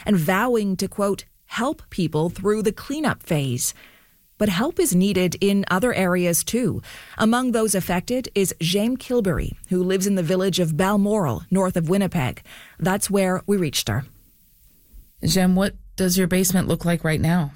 and vowing to, quote, help people through the cleanup phase. But help is needed in other areas too. Among those affected is Jaime Kilberry, who lives in the village of Balmoral, north of Winnipeg. That's where we reached her. Jaime, what does your basement look like right now?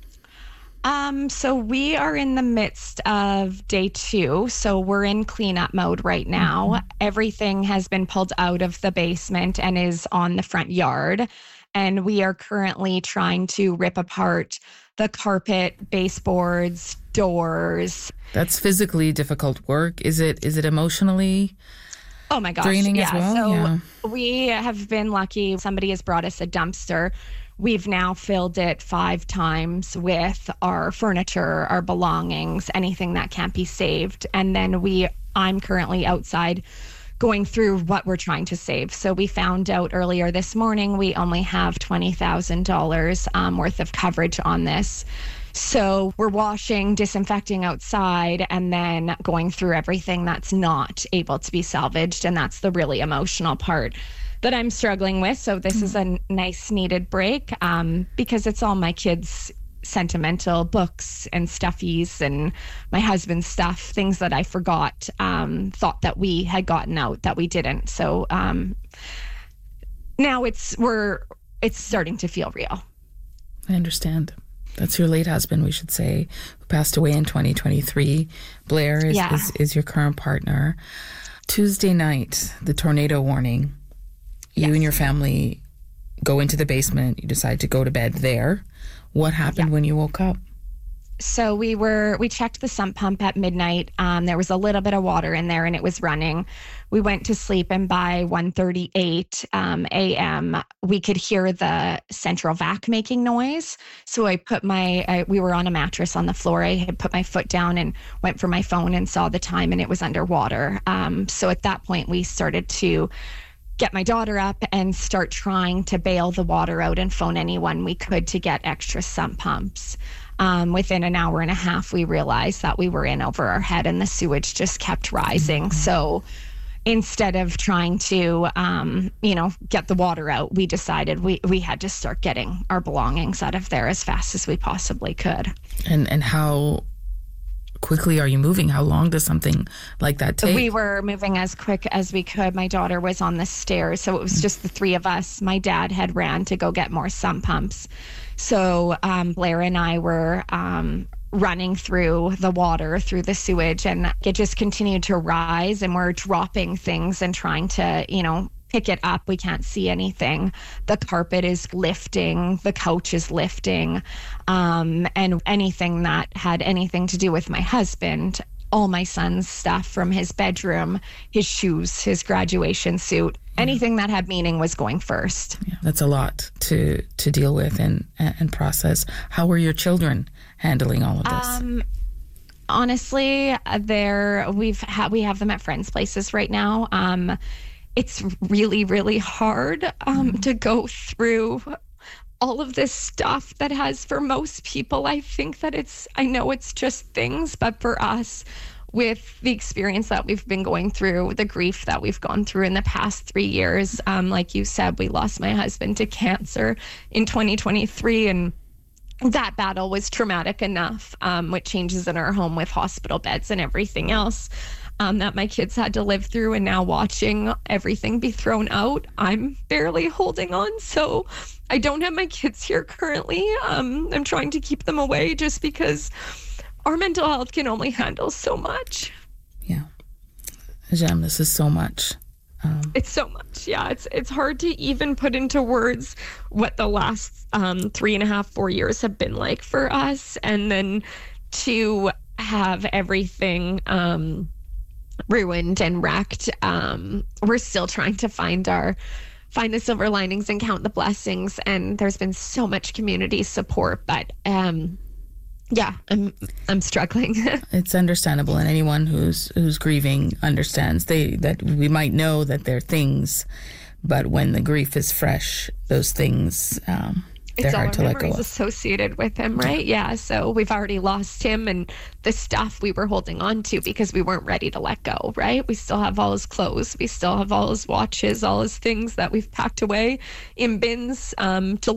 So we are in the midst of day 2. So we're in cleanup mode right now. Mm-hmm. Everything has been pulled out of the basement and is on the front yard. And we are currently trying to rip apart the carpet, baseboards, doors. That's physically difficult work. Is it emotionally oh my gosh, draining as well? So we have been lucky. Somebody has brought us a dumpster. We've now filled it 5 times with our furniture, our belongings, anything that can't be saved. And then I'm currently outside going through what we're trying to save. So we found out earlier this morning we only have $20,000 worth of coverage on this. So we're washing, disinfecting outside, and then going through everything that's not able to be salvaged. And that's the really emotional part that I'm struggling with. So this is a nice needed break because it's all my kids' sentimental books and stuffies and my husband's stuff, things that I forgot, thought that we had gotten out that we didn't. So now it's starting to feel real. I understand. That's your late husband, we should say, who passed away in 2023. Blair is your current partner. Tuesday night, the tornado warning. You and your family go into the basement. You decide to go to bed there. What happened when you woke up? So we checked the sump pump at midnight. There was a little bit of water in there and it was running. We went to sleep and by 1:38 a.m. we could hear the central vac making noise. So I put we were on a mattress on the floor. I had put my foot down and went for my phone and saw the time and it was underwater. So at that point we started to get my daughter up and start trying to bail the water out and phone anyone we could to get extra sump pumps. Within an hour and a half, we realized that we were in over our head and the sewage just kept rising. Mm-hmm. So instead of trying to, get the water out, we decided we had to start getting our belongings out of there as fast as we possibly could. And how quickly are you moving? How long does something like that take? We were moving as quick as we could. My daughter was on the stairs, so it was just the 3 of us. My dad had ran to go get more sump pumps. So Blair and I were running through the water, through the sewage, and it just continued to rise, and we're dropping things and trying to, pick it up. We can't see anything. The carpet is lifting, the couch is lifting, and anything that had anything to do with my husband, all my son's stuff from his bedroom, his shoes, his graduation suit, anything that had meaning was going first. Yeah, that's a lot to deal with and process. How were your children handling all of this? Honestly, we have them at friends' places right now. It's really, really hard to go through all of this stuff that has, for most people, I know it's just things, but for us, with the experience that we've been going through, the grief that we've gone through in the past 3 years, like you said, we lost my husband to cancer in 2023, and that battle was traumatic enough, with changes in our home with hospital beds and everything else. That my kids had to live through, and now watching everything be thrown out, I'm barely holding on. So I don't have my kids here currently. I'm trying to keep them away just because our mental health can only handle so much. Yeah. Jaime, this is so much. It's so much. Yeah. It's hard to even put into words what the last 3.5, 4 years have been like for us. And then to have everything ruined and wrecked. We're still trying to find the silver linings and count the blessings. And there's been so much community support, but I'm struggling. It's understandable, and anyone who's grieving understands. That we might know that there are things, but when the grief is fresh, those things they're hard to let go of. It's all memories associated with him, right? Yeah. So we've already lost him and the stuff we were holding on to because we weren't ready to let go, right? We still have all his clothes. We still have all his watches, all his things that we've packed away in bins to